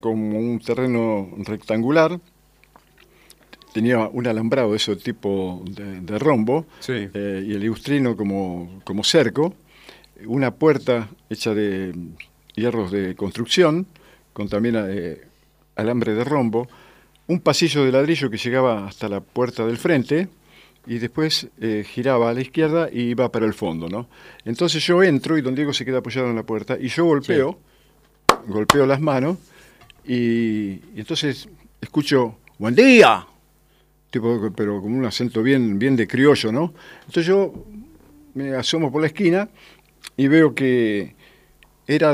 como un terreno rectangular, tenía un alambrado de ese tipo de rombo, Sí. y el iustrino como cerco, una puerta hecha de hierros de construcción, con también alambre de rombo, un pasillo de ladrillo que llegaba hasta la puerta del frente, y después giraba a la izquierda y iba para el fondo, ¿no? Entonces yo entro y don Diego se queda apoyado en la puerta, y yo Sí. golpeo las manos, y entonces escucho, ¡buen día! Tipo, pero con un acento bien de criollo, ¿no? Entonces yo me asomo por la esquina y veo que era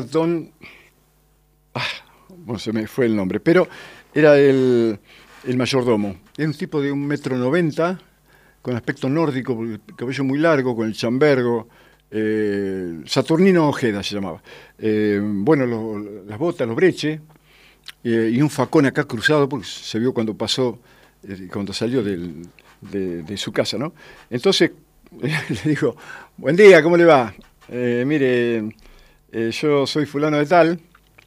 bueno, se me fue el nombre, pero era el mayordomo. Era un tipo de 1,90 m, con aspecto nórdico, el cabello muy largo, con el chambergo, Saturnino Ojeda se llamaba. Bueno, las botas, los breches, y un facón acá cruzado, porque se vio cuando pasó, cuando salió de su casa, ¿no? Entonces le digo, buen día, ¿cómo le va? Mire, yo soy fulano de tal,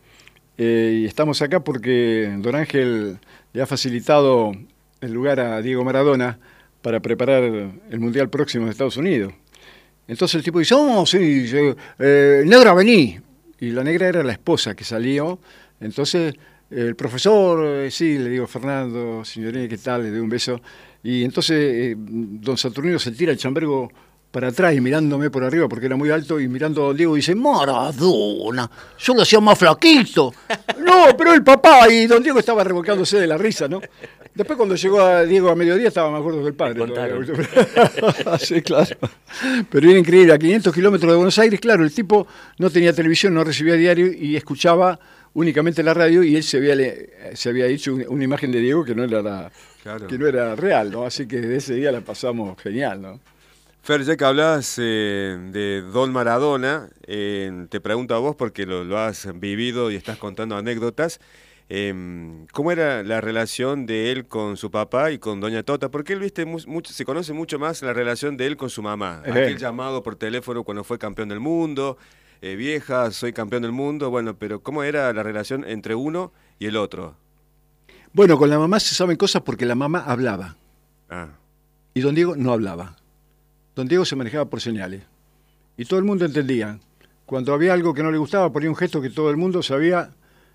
y estamos acá porque don Ángel le ha facilitado el lugar a Diego Maradona para preparar el Mundial próximo de Estados Unidos. Entonces el tipo dice, oh, sí, negra, vení. Y la negra era la esposa que salió. Entonces el profesor, sí, le digo, Fernando, señorita, ¿qué tal? Le doy un beso. Y entonces don Saturnino se tira el chambergo para atrás y mirándome por arriba porque era muy alto, y mirando a don Diego dice, Maradona, yo lo hacía más flaquito. No, pero el papá, y don Diego estaba revolcándose de la risa, ¿no? Después cuando llegó a Diego a mediodía estaba más gordo que el padre. Me contaron. Sí, claro. Pero era increíble, a 500 kilómetros de Buenos Aires, claro, el tipo no tenía televisión, no recibía diario y escuchaba únicamente la radio, y él se había hecho una imagen de Diego que no era Claro. que no era real, ¿no? Así que de ese día la pasamos genial, ¿no? Fer, ya que hablas de Don Maradona, te pregunto a vos porque lo has vivido y estás contando anécdotas. ¿Cómo era la relación de él con su papá y con Doña Tota? Porque él, viste, se conoce mucho más la relación de él con su mamá. Aquel llamado por teléfono cuando fue campeón del mundo, vieja, soy campeón del mundo, bueno, pero ¿cómo era la relación entre uno y el otro? Bueno, con la mamá se saben cosas porque la mamá hablaba Ah, y don Diego no hablaba. Don Diego se manejaba por señales y todo el mundo entendía. Cuando había algo que no le gustaba, ponía un gesto que todo el mundo sabía,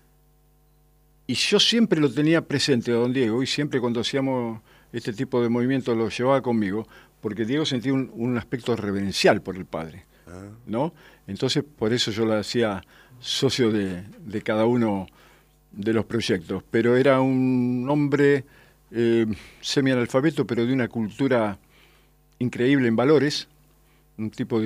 y yo siempre lo tenía presente a don Diego, y siempre cuando hacíamos este tipo de movimientos lo llevaba conmigo, porque Diego sentía un aspecto reverencial por el padre, ¿no? Entonces por eso yo lo hacía socio de cada uno de los proyectos, pero era un hombre semianalfabeto, pero de una cultura increíble en valores, un tipo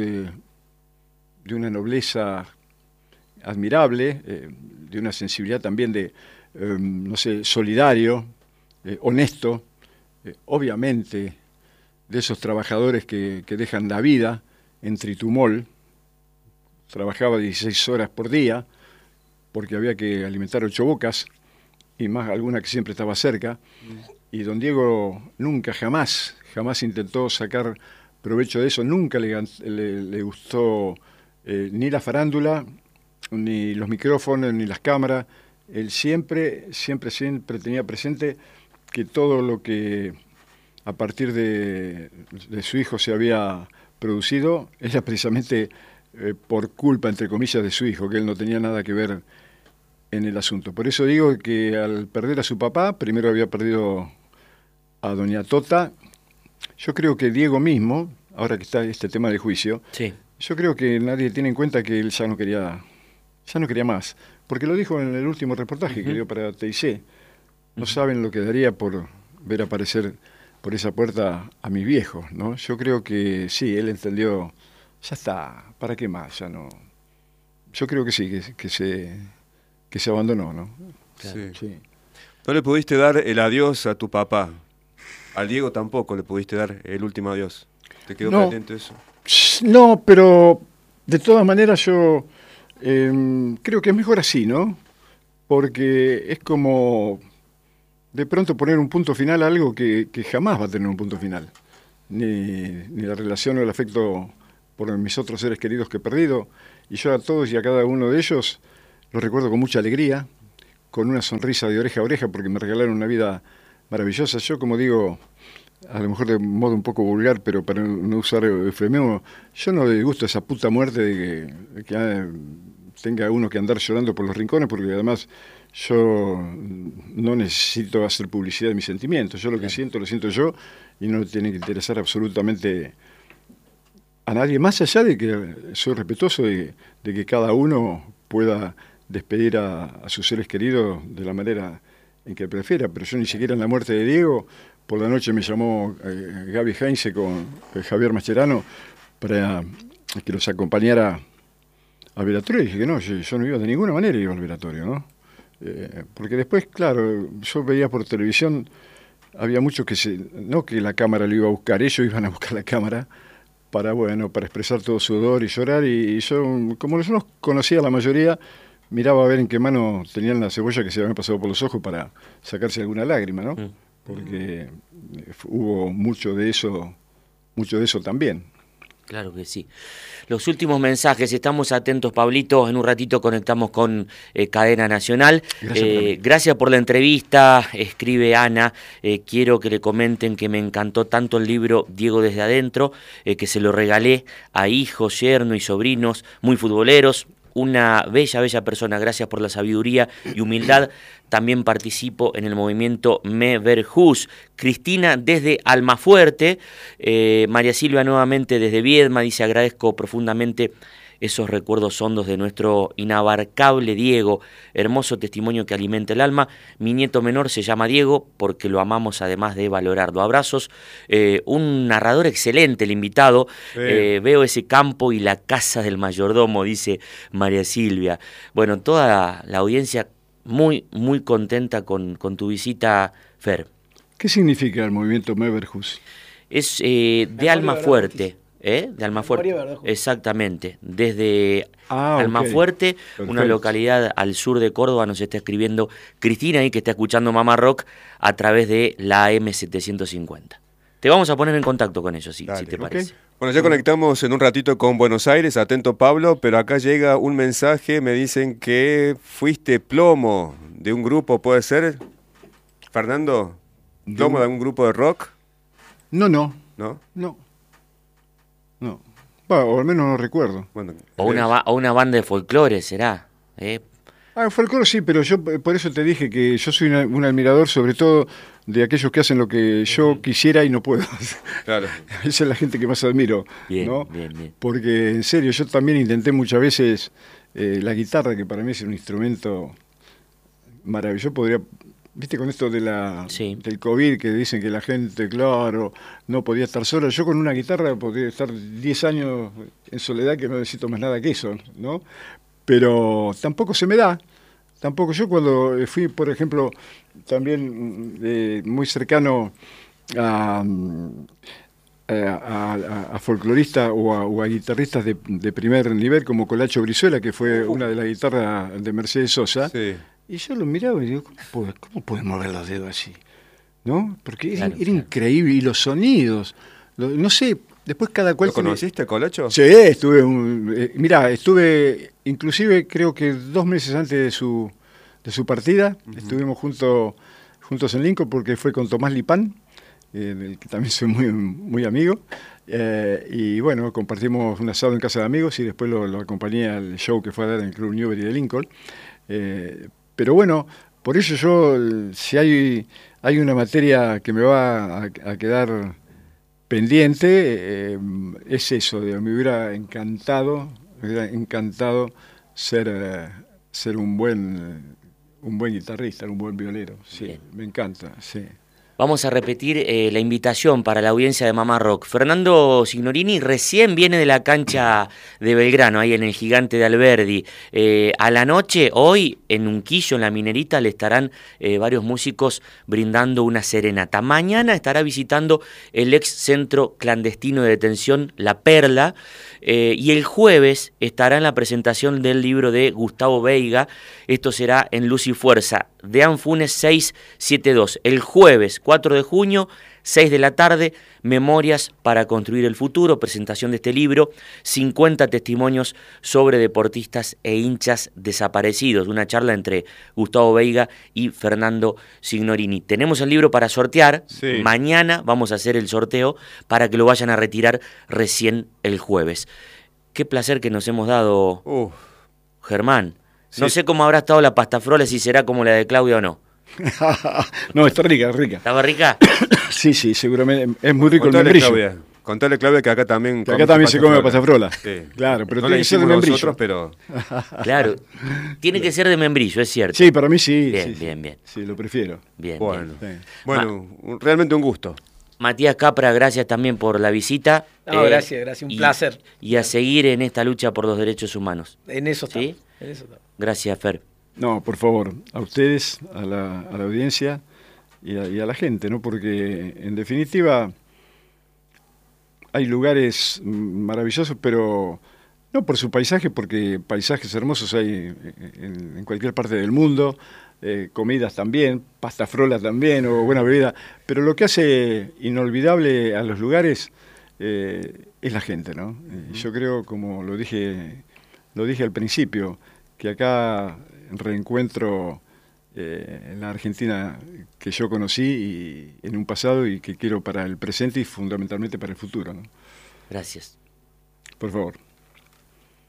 de una nobleza admirable, de una sensibilidad también no sé, solidario, honesto, obviamente de esos trabajadores que dejan la vida en Tritumol. Trabajaba 16 horas por día porque había que alimentar 8 bocas y más alguna que siempre estaba cerca. Y don Diego nunca, jamás intentó sacar provecho de eso, nunca le gustó ni la farándula, ni los micrófonos, ni las cámaras. Él siempre tenía presente que todo lo que a partir de su hijo se había producido era precisamente por culpa, entre comillas, de su hijo, que él no tenía nada que ver en el asunto. Por eso digo que al perder a su papá, primero había perdido a doña Tota. Yo creo que Diego mismo, ahora que está este tema del juicio, Sí. yo creo que nadie tiene en cuenta que él ya no quería más, porque lo dijo en el último reportaje que dio para TIC. No saben lo que daría por ver aparecer por esa puerta a mis viejos, ¿no? Yo creo que sí, él entendió, ya está, ¿para qué más? Ya no. Yo creo que sí, que se abandonó, ¿no? sí. Sí. ¿No le pudiste dar el adiós a tu papá? Al Diego tampoco le pudiste dar el último adiós. ¿Te quedó No. pendiente eso? No, pero de todas maneras yo creo que es mejor así, ¿no? Porque es como de pronto poner un punto final a algo que jamás va a tener un punto final. Ni la relación o el afecto por mis otros seres queridos que he perdido. Y yo a todos y a cada uno de ellos los recuerdo con mucha alegría, con una sonrisa de oreja a oreja porque me regalaron una vida maravillosa. Yo, como digo, a lo mejor de modo un poco vulgar, pero para no usar eufemismo, yo no le gusto esa puta muerte de que tenga uno que andar llorando por los rincones, porque además yo no necesito hacer publicidad de mis sentimientos. Yo lo que siento, lo siento yo, y no tiene que interesar absolutamente a nadie, más allá de que soy respetuoso de que cada uno pueda despedir a sus seres queridos de la manera en que prefiera, pero yo ni siquiera en la muerte de Diego, por la noche me llamó Gaby Heinze con Javier Mascherano para que los acompañara al velatorio, y dije que no, yo no iba de ninguna manera iba al velatorio, ¿no? Porque después, claro, yo veía por televisión, había muchos no que la cámara lo iba a buscar, ellos iban a buscar la cámara para expresar todo su dolor y llorar, y yo, como yo los conocía la mayoría, miraba a ver en qué mano tenían la cebolla que se habían pasado por los ojos para sacarse alguna lágrima, ¿no? Porque hubo mucho de eso también. Claro que sí. Los últimos mensajes, estamos atentos, Pablito, en un ratito conectamos con Cadena Nacional. Gracias por la entrevista, escribe Ana, quiero que le comenten que me encantó tanto el libro Diego desde adentro, que se lo regalé a hijos, yerno y sobrinos muy futboleros. Una bella persona, gracias por la sabiduría y humildad. También participo en el movimiento Me Verjus. Cristina desde Almafuerte, María Silvia nuevamente desde Viedma, dice agradezco profundamente esos recuerdos hondos de nuestro inabarcable Diego, hermoso testimonio que alimenta el alma. Mi nieto menor se llama Diego porque lo amamos además de valorarlo. Abrazos, un narrador excelente el invitado, veo ese campo y la casa del mayordomo, dice María Silvia. Bueno, toda la audiencia muy contenta con tu visita, Fer. ¿Qué significa el movimiento Me Verjus? Es de Almafuerte. De Almafuerte, exactamente, desde Almafuerte, una localidad al sur de Córdoba, nos está escribiendo Cristina ahí que está escuchando Mamá Rock a través de la AM750. Te vamos a poner en contacto con ellos, si te parece. Bueno, ya conectamos en un ratito con Buenos Aires, atento Pablo, pero acá llega un mensaje, me dicen que fuiste plomo de un grupo, ¿puede ser? Fernando, ¿plomo de algún grupo de rock? No. Bueno, o al menos no recuerdo. Bueno, o una banda de folclore, ¿será? Folclore sí, pero yo por eso te dije que yo soy un admirador sobre todo de aquellos que hacen lo que yo quisiera y no puedo. Claro. Esa es la gente que más admiro. Bien. Porque en serio, yo también intenté muchas veces la guitarra, que para mí es un instrumento maravilloso. Podría... ¿Viste con esto del COVID que dicen que la gente, claro, no podía estar sola? Yo con una guitarra podría estar 10 años en soledad, que no necesito más nada que eso, ¿no? Pero tampoco se me da. Tampoco yo cuando fui, por ejemplo, también muy cercano a folcloristas o a guitarristas de primer nivel, como Colacho Brizuela, que fue una de las guitarras de Mercedes Sosa. Sí. Y yo lo miraba y digo, ¿cómo puede mover los dedos así? ¿No? Porque era increíble. Y los sonidos, no sé, después cada cual... ¿Lo conociste, Colacho? Sí, estuve inclusive creo que 2 meses antes de su partida, estuvimos juntos en Lincoln, porque fue con Tomás Lipán, del que también soy muy amigo. Y bueno, compartimos un asado en casa de amigos y después lo acompañé al show que fue a dar en el Club Newbery de Lincoln. Pero bueno, por eso yo, si hay una materia que me va a quedar pendiente, es eso, me hubiera encantado ser un buen guitarrista, un buen violero. Sí, bien. Me encanta, sí. Vamos a repetir la invitación para la audiencia de Mamá Rock. Fernando Signorini recién viene de la cancha de Belgrano, ahí en el Gigante de Alberdi. A la noche, hoy, en Unquillo, en la Minerita, le estarán varios músicos brindando una serenata. Mañana estará visitando el ex centro clandestino de detención La Perla. Y el jueves estará en la presentación del libro de Gustavo Veiga. Esto será en Luz y Fuerza, de Anfunes 672. El jueves 4 de junio, 6 de la tarde, Memorias para construir el futuro, presentación de este libro, 50 testimonios sobre deportistas e hinchas desaparecidos, una charla entre Gustavo Veiga y Fernando Signorini. Tenemos el libro para sortear, Sí. mañana vamos a hacer el sorteo para que lo vayan a retirar recién el jueves. Qué placer que nos hemos dado, Uf, Germán. No Sí. sé cómo habrá estado la pasta frola, si será como la de Claudia o no. No, está rica, rica. ¿Estaba rica? Sí, sí, seguramente. Es muy rico el contale, membrillo. Claudia, que acá también Que acá también se come pasta frola. Sí. Claro, pero no tiene la que ser de hicimos membrillo. nosotros, pero Claro. Tiene que ser de membrillo, es cierto. Sí, para mí sí. Bien, sí, sí. bien, bien. Sí, lo prefiero. Bien, bueno. bien. Sí. Bueno, realmente un gusto. Matías Capra, gracias también por la visita. No, gracias, un placer. Y a seguir en esta lucha por los derechos humanos. En eso ¿Sí? estamos. En eso estamos. Gracias, Fer. No, por favor, a ustedes, a la audiencia y a la gente, ¿no? Porque en definitiva hay lugares maravillosos, pero no por su paisaje, porque paisajes hermosos hay en cualquier parte del mundo, comidas también, pasta frola también, o buena bebida, pero lo que hace inolvidable a los lugares es la gente, ¿no? Yo creo, como lo dije al principio, que acá reencuentro la Argentina que yo conocí en un pasado y que quiero para el presente y fundamentalmente para el futuro, ¿no? Gracias. Por favor.